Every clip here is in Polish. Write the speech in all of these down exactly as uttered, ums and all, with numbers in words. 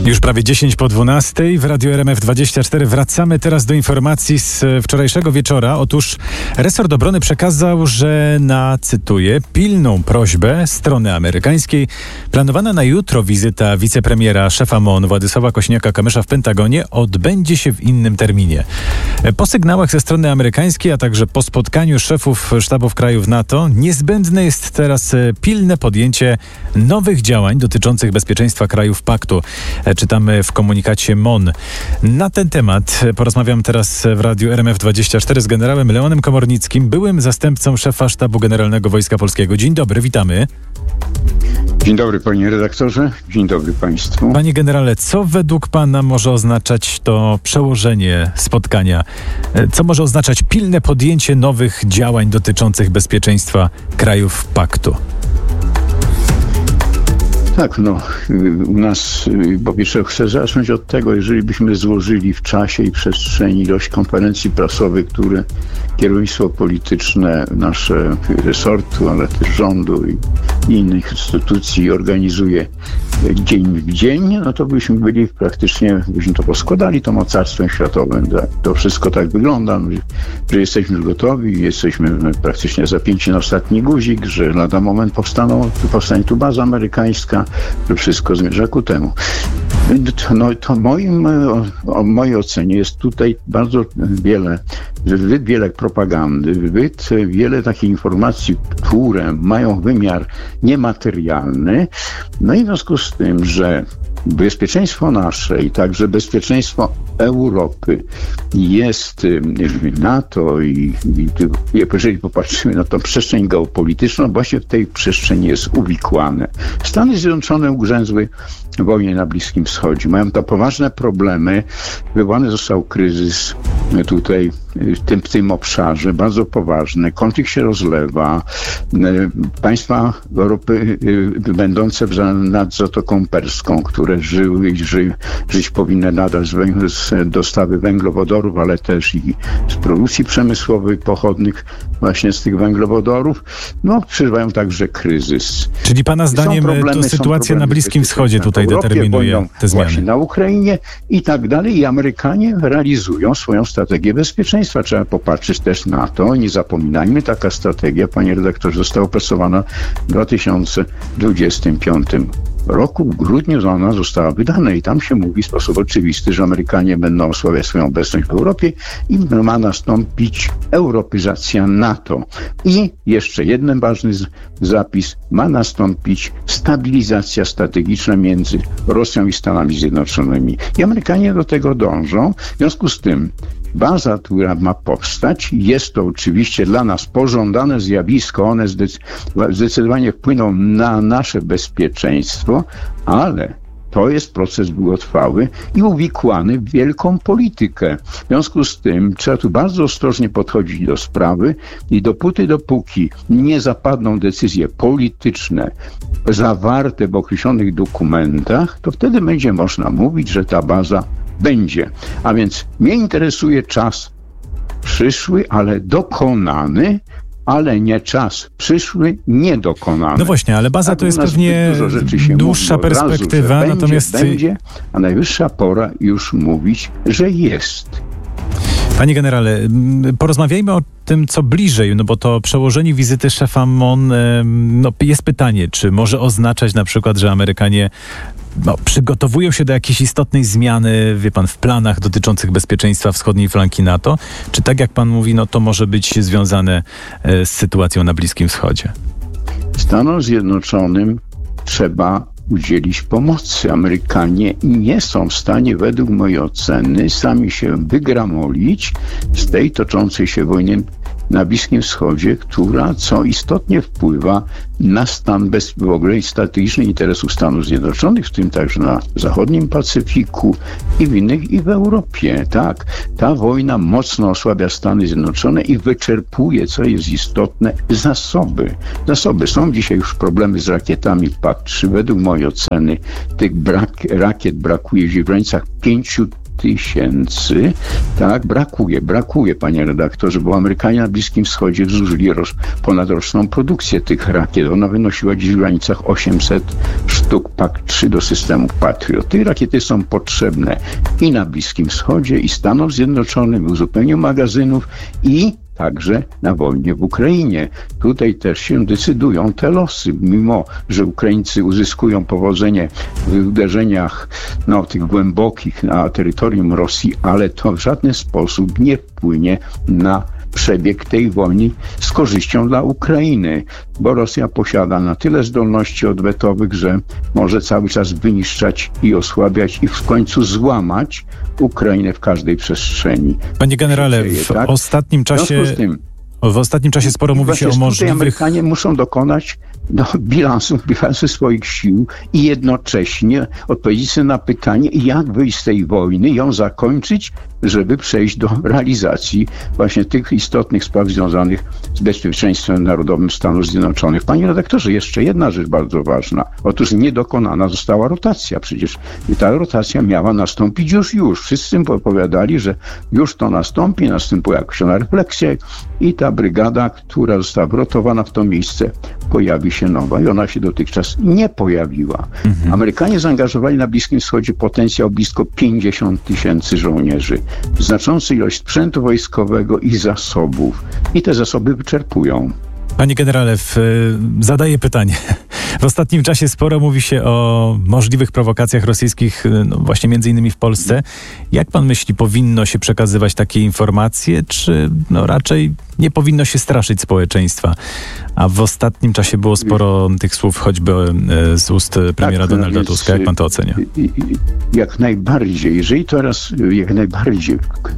Już prawie dziesięć po dwunastej w Radiu R M F dwadzieścia cztery. Wracamy teraz do informacji z wczorajszego wieczora. Otóż resort obrony przekazał, że na, cytuję, pilną prośbę strony amerykańskiej planowana na jutro wizyta wicepremiera szefa M O N Władysława Kosiniaka-Kamysza w Pentagonie odbędzie się w innym terminie. Po sygnałach ze strony amerykańskiej, a także po spotkaniu szefów sztabów krajów NATO niezbędne jest teraz pilne podjęcie nowych działań dotyczących bezpieczeństwa krajów paktu. Czytamy w komunikacie M O N. Na ten temat porozmawiam teraz w Radiu R M F dwadzieścia cztery z generałem Leonem Komornickim, byłym zastępcą szefa Sztabu Generalnego Wojska Polskiego. Dzień dobry, witamy. Dzień dobry, panie redaktorze. Dzień dobry państwu. Panie generale, co według pana może oznaczać to przełożenie spotkania? Co może oznaczać pilne podjęcie nowych działań dotyczących bezpieczeństwa krajów paktu? Tak, no, u nas, po pierwsze chcę zacząć od tego, jeżeli byśmy złożyli w czasie i przestrzeni ilość konferencji prasowych, które kierownictwo polityczne, nasze resortu, ale też rządu i innych instytucji organizuje dzień w dzień, no to byśmy byli praktycznie, byśmy to poskładali, to mocarstwem światowym. Tak? To wszystko tak wygląda, że jesteśmy już gotowi, jesteśmy praktycznie zapięci na ostatni guzik, że lada moment powstaną, powstanie tu baza amerykańska, że wszystko zmierza ku temu. No to moim, o mojej ocenie jest tutaj bardzo wiele, zbyt wiele propagandy, zbyt wiele takich informacji, które mają wymiar niematerialny. No i w związku z tym, że bezpieczeństwo nasze i także bezpieczeństwo Europy jest NATO i, i jeżeli popatrzymy na tą przestrzeń geopolityczną, właśnie w tej przestrzeni jest uwikłane. Stany Zjednoczone ugrzęzły w wojnie na Bliskim Wschodzie. Mają to poważne problemy. Wywołany został kryzys tutaj w tym, w tym obszarze, bardzo poważny. Konflikt się rozlewa. Państwa Europy będące nad Zatoką Perską, które żyły i ży, żyć powinny nadal z, z dostawy węglowodorów, ale też i z produkcji przemysłowej pochodnych właśnie z tych węglowodorów, no przeżywają także kryzys. Czyli pana zdaniem to sytuacja na Bliskim Wschodzie tutaj Europie, determinuje te zmiany? Właśnie na Ukrainie i tak dalej. I Amerykanie realizują swoją strategię bezpieczeństwa. Trzeba popatrzeć też na to. Nie zapominajmy, taka strategia, panie redaktorze, została opracowana w dwa tysiące dwudziestym piątym roku. W grudniu ona została wydana i tam się mówi w sposób oczywisty, że Amerykanie będą osłabiać swoją obecność w Europie i ma nastąpić europeizacja NATO. I jeszcze jeden ważny zapis, ma nastąpić stabilizacja strategiczna między Rosją i Stanami Zjednoczonymi. I Amerykanie do tego dążą. W związku z tym baza, która ma powstać, jest to oczywiście dla nas pożądane zjawisko, one zdecydowanie wpłyną na nasze bezpieczeństwo, ale to jest proces długotrwały i uwikłany w wielką politykę. W związku z tym trzeba tu bardzo ostrożnie podchodzić do sprawy i dopóty, dopóki nie zapadną decyzje polityczne zawarte w określonych dokumentach, to wtedy będzie można mówić, że ta baza będzie. A więc mnie interesuje czas przyszły, ale dokonany, ale nie czas przyszły, niedokonany. No właśnie, ale baza to jest pewnie dłuższa perspektywa, razu, natomiast... Będzie, będzie, a najwyższa pora już mówić, że jest. Panie generale, porozmawiajmy o tym, co bliżej, no bo to przełożenie wizyty szefa M O N, no jest pytanie, czy może oznaczać na przykład, że Amerykanie no, przygotowują się do jakiejś istotnej zmiany, wie pan, w planach dotyczących bezpieczeństwa wschodniej flanki NATO, czy tak jak pan mówi, no to może być związane z sytuacją na Bliskim Wschodzie? Stanom Zjednoczonym trzeba udzielić pomocy. Amerykanie nie są w stanie, według mojej oceny, sami się wygramolić z tej toczącej się wojny na Bliskim Wschodzie, która co istotnie wpływa na stan bez, w ogóle strategicznych interesów Stanów Zjednoczonych, w tym także na zachodnim Pacyfiku i w innych, i w Europie. Tak, ta wojna mocno osłabia Stany Zjednoczone i wyczerpuje, co jest istotne, zasoby. Zasoby. Są dzisiaj już problemy z rakietami P A D trzy. Według mojej oceny tych brak, rakiet brakuje w granicach pięciu tysięcy, tak, brakuje, brakuje, panie redaktorze, bo Amerykanie na Bliskim Wschodzie zużyli roz, ponadroczną produkcję tych rakiet. Ona wynosiła dziś w granicach osiemset sztuk P A C trzy do systemów Patriot. Te rakiety są potrzebne i na Bliskim Wschodzie, i Stanom Zjednoczonym, w uzupełnieniu magazynów, i także na wojnie w Ukrainie. Tutaj też się decydują te losy, mimo że Ukraińcy uzyskują powodzenie w uderzeniach no, tych głębokich na terytorium Rosji, ale to w żaden sposób nie wpłynie na przebieg tej wojny z korzyścią dla Ukrainy, bo Rosja posiada na tyle zdolności odwetowych, że może cały czas wyniszczać i osłabiać i w końcu złamać Ukrainę w każdej przestrzeni. Panie generale, w tak? ostatnim czasie w, tym, w ostatnim czasie sporo mówi się o możliwych... Amerykanie muszą dokonać no, bilansu, bilansu swoich sił i jednocześnie odpowiedzieć sobie na pytanie, jak wyjść z tej wojny, ją zakończyć, żeby przejść do realizacji właśnie tych istotnych spraw związanych z bezpieczeństwem narodowym Stanów Zjednoczonych. Panie redaktorze, jeszcze jedna rzecz bardzo ważna. Otóż niedokonana została rotacja. Przecież ta rotacja miała nastąpić już, już. Wszyscy opowiadali, że już to nastąpi, następuje jakaś refleksja i ta brygada, która została wrotowana w to miejsce, pojawi się nowa i ona się dotychczas nie pojawiła. Mhm. Amerykanie zaangażowali na Bliskim Wschodzie potencjał blisko pięćdziesiąt tysięcy żołnierzy. Znaczącą ilość sprzętu wojskowego i zasobów. I te zasoby wyczerpują. Panie generale, w, zadaję pytanie. W ostatnim czasie sporo mówi się o możliwych prowokacjach rosyjskich, no właśnie między innymi w Polsce. Jak pan myśli, powinno się przekazywać takie informacje, czy no raczej nie powinno się straszyć społeczeństwa? A w ostatnim czasie było sporo tych słów, choćby z ust premiera tak, Donalda Tuska. Jak pan to ocenia? Jak najbardziej. Jeżeli teraz, jak najbardziej.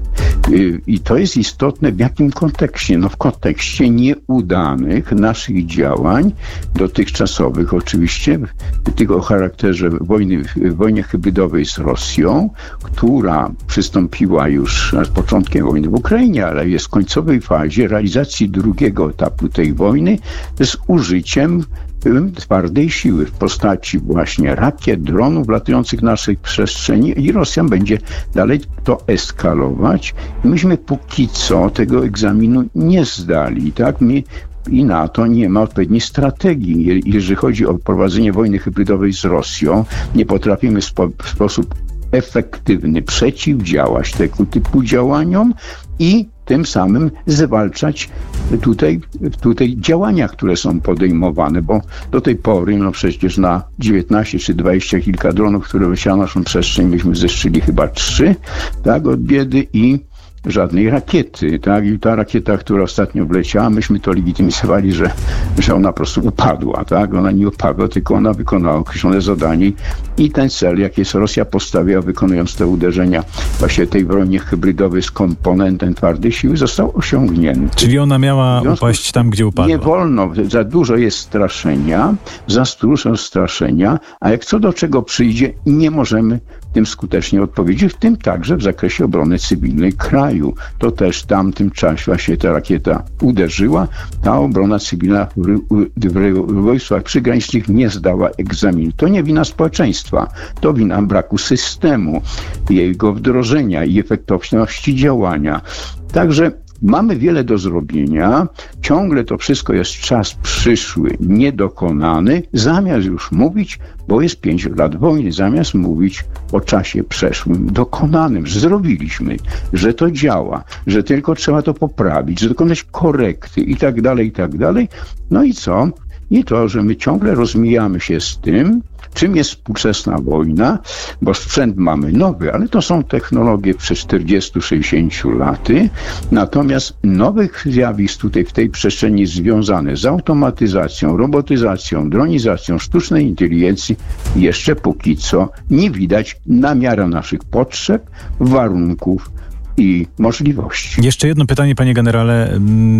I to jest istotne w jakim kontekście? No w kontekście nieudanych naszych działań dotychczasowych, oczywiście, tych o charakterze wojny, wojny hybrydowej z Rosją, która przystąpiła już z początkiem wojny w Ukrainie, ale jest w końcowej fazie realizacji drugiego etapu tej wojny z użyciem twardej siły w postaci właśnie rakiet, dronów latających w naszej przestrzeni i Rosja będzie dalej to eskalować. Myśmy póki co tego egzaminu nie zdali, tak? My i NATO nie ma odpowiedniej strategii. Jeżeli chodzi o prowadzenie wojny hybrydowej z Rosją, nie potrafimy w, spo, w sposób efektywny przeciwdziałać tego typu działaniom i tym samym zwalczać tutaj, tutaj działania, które są podejmowane, bo do tej pory, no przecież na dziewiętnaście czy dwadzieścia kilka dronów, które wysiały na naszą przestrzeń, myśmy zeszczyli chyba trzy, tak, od biedy i żadnej rakiety, tak? I ta rakieta, która ostatnio wleciała, myśmy to legitymizowali, że, że ona po prostu upadła, tak? Ona nie upadła, tylko ona wykonała określone zadanie i ten cel, jaki Rosja postawiła, wykonując te uderzenia właśnie tej broni hybrydowej z komponentem twardej siły, został osiągnięty. Czyli ona miała upaść tam, gdzie upadła. Nie wolno, za dużo jest straszenia, za dużo straszenia, a jak co do czego przyjdzie, nie możemy tym skutecznie odpowiedzieć, w tym także w zakresie obrony cywilnej kraju. To też w tamtym czasie właśnie ta rakieta uderzyła. Ta obrona cywilna w, w, w wojskach przygranicznych nie zdała egzaminu. To nie wina społeczeństwa, to wina braku systemu, jego wdrożenia i efektywności działania. Także mamy wiele do zrobienia. Ciągle to wszystko jest czas przyszły, niedokonany. Zamiast już mówić, bo jest pięć lat wojny, zamiast mówić o czasie przeszłym, dokonanym, że zrobiliśmy, że to działa, że tylko trzeba to poprawić, że dokonać korekty i tak dalej, i tak dalej. No i co? I to, że my ciągle rozmijamy się z tym, czym jest współczesna wojna, bo sprzęt mamy nowy, ale to są technologie przez czterdzieści sześćdziesiąt laty, natomiast nowych zjawisk tutaj w tej przestrzeni związane z automatyzacją, robotyzacją, dronizacją, sztucznej inteligencji jeszcze póki co nie widać na miarę naszych potrzeb, warunków i możliwości. Jeszcze jedno pytanie, panie generale.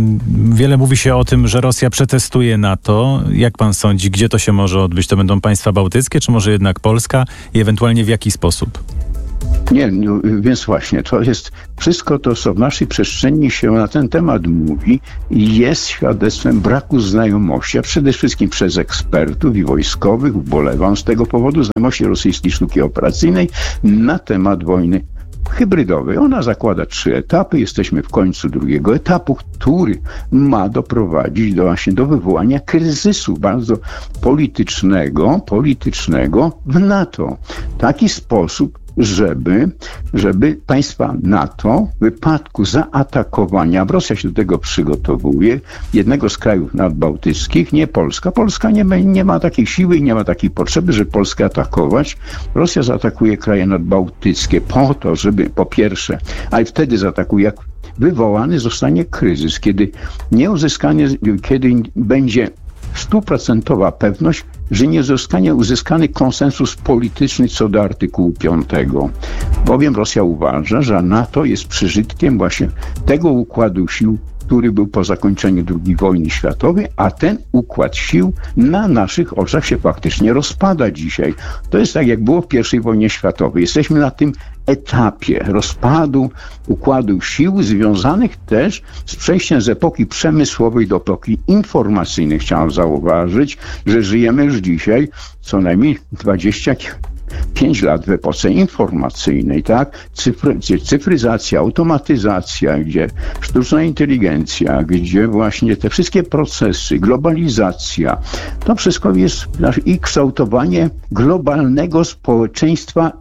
Wiele mówi się o tym, że Rosja przetestuje NATO. Jak pan sądzi, gdzie to się może odbyć? To będą państwa bałtyckie, czy może jednak Polska i ewentualnie w jaki sposób? Nie, no, więc właśnie, to jest wszystko to, co w naszej przestrzeni się na ten temat mówi, jest świadectwem braku znajomości, a przede wszystkim przez ekspertów i wojskowych, ubolewam z tego powodu, znajomości rosyjskiej sztuki operacyjnej na temat wojny hybrydowej. Ona zakłada trzy etapy. Jesteśmy w końcu drugiego etapu, który ma doprowadzić do właśnie do wywołania kryzysu bardzo politycznego, politycznego w NATO. W taki sposób, żeby, żeby państwa NATO w wypadku zaatakowania, Rosja się do tego przygotowuje, jednego z krajów nadbałtyckich, nie Polska. Polska nie, nie ma takiej siły i nie ma takiej potrzeby, żeby Polskę atakować. Rosja zaatakuje kraje nadbałtyckie po to, żeby po pierwsze, ale wtedy zaatakuje, jak wywołany zostanie kryzys, kiedy nie uzyskanie, kiedy będzie stuprocentowa pewność, że nie zostanie uzyskany konsensus polityczny co do artykułu piątego. Bowiem Rosja uważa, że NATO jest przeżytkiem właśnie tego układu sił, który był po zakończeniu drugiej wojny światowej, a ten układ sił na naszych oczach się faktycznie rozpada dzisiaj. To jest tak, jak było w pierwszej wojnie światowej. Jesteśmy na tym etapie rozpadu układu sił związanych też z przejściem z epoki przemysłowej do epoki informacyjnej. Chciałem zauważyć, że żyjemy już dzisiaj co najmniej dwadzieścia pięć lat w epoce informacyjnej, tak? Cyfry, cyfryzacja, automatyzacja, gdzie sztuczna inteligencja, gdzie właśnie te wszystkie procesy, globalizacja, to wszystko jest i kształtowanie globalnego społeczeństwa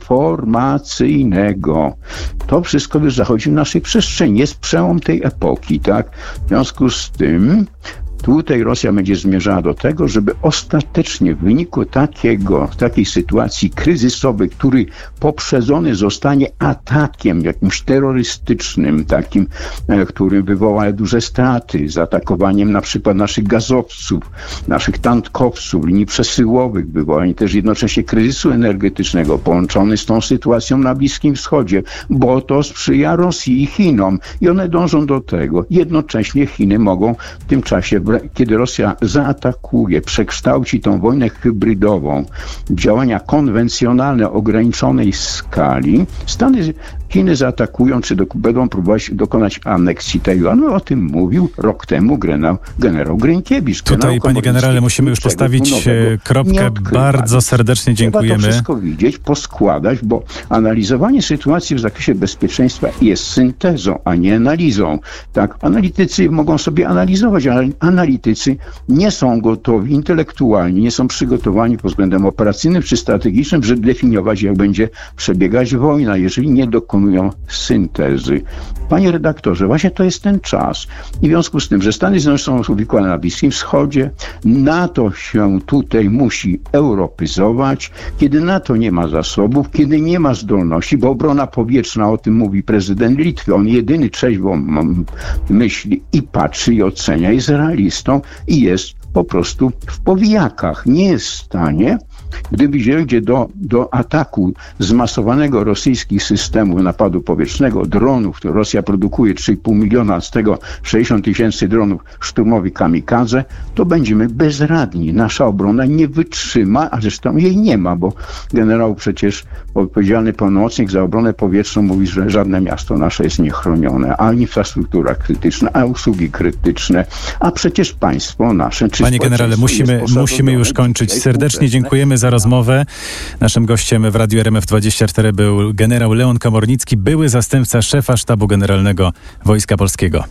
informacyjnego. To wszystko już zachodzi w naszej przestrzeni. Jest przełom tej epoki, tak? W związku z tym tutaj Rosja będzie zmierzała do tego, żeby ostatecznie w wyniku takiego, takiej sytuacji kryzysowej, który poprzedzony zostanie atakiem jakimś terrorystycznym, takim, który wywoła duże straty, z atakowaniem na przykład naszych gazowców, naszych tankowców, linii przesyłowych, wywołanie też jednocześnie kryzysu energetycznego połączony z tą sytuacją na Bliskim Wschodzie, bo to sprzyja Rosji i Chinom i one dążą do tego. Jednocześnie Chiny mogą w tym czasie, kiedy Rosja zaatakuje, przekształci tą wojnę hybrydową w działania konwencjonalne ograniczonej skali, Stany Chiny zaatakują, czy do, będą próbować dokonać aneksji Tajwanu. O tym mówił rok temu generał, generał Grynkiewicz. Tutaj, panie generale, musimy już postawić kropkę. Bardzo serdecznie dziękujemy. Trzeba to wszystko widzieć, poskładać, bo analizowanie sytuacji w zakresie bezpieczeństwa jest syntezą, a nie analizą. Tak, analitycy mogą sobie analizować, ale analitycy nie są gotowi intelektualnie, nie są przygotowani pod względem operacyjnym czy strategicznym, żeby definiować, jak będzie przebiegać wojna, jeżeli nie dokonują syntezy. Panie redaktorze, właśnie to jest ten czas. I w związku z tym, że Stany Zjednoczone są uwikłane na Bliskim Wschodzie, NATO się tutaj musi europyzować. Kiedy NATO nie ma zasobów, kiedy nie ma zdolności, bo obrona powietrzna, o tym mówi prezydent Litwy, on jedyny trzeźwo myśli i patrzy i ocenia, jest realistą i jest po prostu w powijakach. Nie jest w stanie, gdyby dojdzie do, do ataku zmasowanego rosyjskich systemów napadu powietrznego, dronów, które Rosja produkuje trzy i pół miliona, z tego sześćdziesiąt tysięcy dronów szturmowych kamikadze, to będziemy bezradni. Nasza obrona nie wytrzyma, a zresztą jej nie ma, bo generał przecież odpowiedzialny pełnomocnik za obronę powietrzną mówi, że żadne miasto nasze jest niechronione, a infrastruktura krytyczna, a usługi krytyczne, a przecież państwo nasze, czy Panie generale, musimy, musimy już kończyć. Serdecznie dziękujemy za rozmowę. Naszym gościem w Radiu R M F dwadzieścia cztery był generał Leon Komornicki, były zastępca szefa Sztabu Generalnego Wojska Polskiego.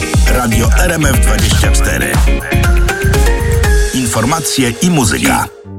Radio R M F dwadzieścia cztery. Informacje i muzyka.